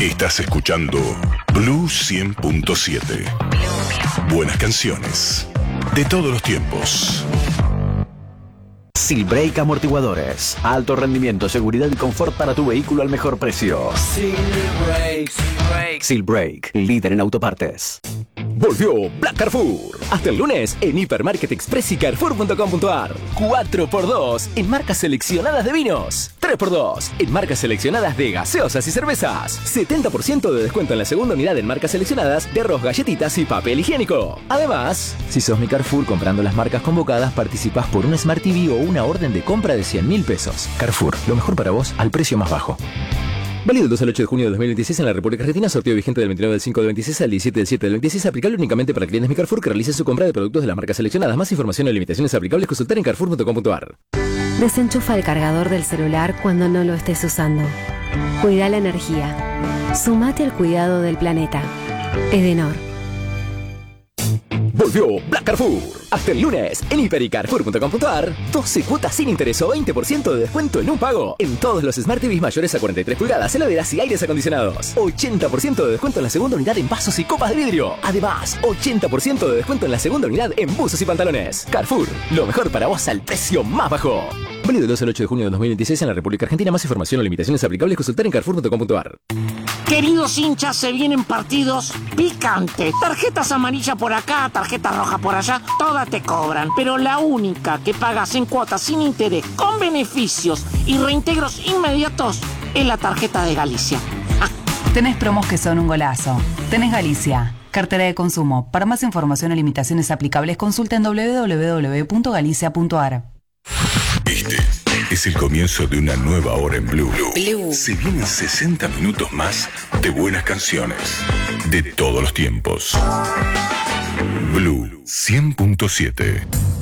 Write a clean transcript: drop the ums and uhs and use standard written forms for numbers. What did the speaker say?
Estás escuchando Blue 100.7. Buenas canciones de todos los tiempos. Silbrake Amortiguadores. Alto rendimiento, seguridad y confort para tu vehículo al mejor precio. Silbrake, líder en autopartes. Volvió Black Carrefour. Hasta el lunes en Hipermarket Express y Carrefour.com.ar. 4x2 en marcas seleccionadas de vinos. 3x2 en marcas seleccionadas de gaseosas y cervezas. 70% de descuento en la segunda unidad en marcas seleccionadas de arroz, galletitas y papel higiénico. Además, si sos mi Carrefour comprando las marcas convocadas, participás por un Smart TV o una orden de compra de 100.000 pesos. Carrefour, lo mejor para vos al precio más bajo. Válido del 2 al 8 de junio de 2026 en la República Argentina. Sorteo vigente del 29 del 5 del 26 al 17 del 7 del 26. Aplicable únicamente para clientes Mi Carrefour que realicen su compra de productos de las marcas seleccionadas. Más información y limitaciones aplicables consultar en carrefour.com.ar. Desenchufa el cargador del celular cuando no lo estés usando. Cuida la energía. Sumate al cuidado del planeta. Edenor. Volvió Black Carrefour. Hasta el lunes en Hiper y Carrefour.com.ar. 12 cuotas sin interés o 20% de descuento en un pago. En todos los Smart TVs mayores a 43 pulgadas, heladeras y aires acondicionados. 80% de descuento en la segunda unidad en vasos y copas de vidrio. Además, 80% de descuento en la segunda unidad en buzos y pantalones. Carrefour, lo mejor para vos al precio más bajo. Válido del 2 al 8 de junio de 2026 en la República Argentina. Más información o limitaciones aplicables consultar en Carrefour.com.ar. Queridos hinchas, se vienen partidos picantes. Tarjetas amarillas por acá, tarjetas rojas por allá, todas te cobran. Pero la única que pagas en cuotas sin interés, con beneficios y reintegros inmediatos, es la tarjeta de Galicia. Tenés promos que son un golazo. Tenés Galicia. Cartera de consumo. Para más información o limitaciones aplicables, consulta en www.galicia.ar. Este es el comienzo de una nueva hora en Blue. Se vienen 60 minutos más de buenas canciones de todos los tiempos. Blue 100.7.